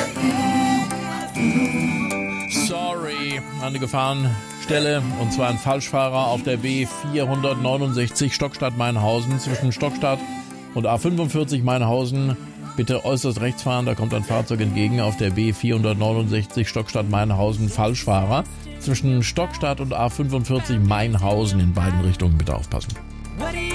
Sorry, eine Gefahrenstelle, und zwar ein Falschfahrer auf der B469 Stockstadt-Mainhausen zwischen Stockstadt und A45 Mainhausen. Bitte äußerst rechts fahren, da kommt ein Fahrzeug entgegen auf der B469 Stockstadt-Mainhausen. Falschfahrer zwischen Stockstadt und A45 Mainhausen, in beiden Richtungen bitte aufpassen.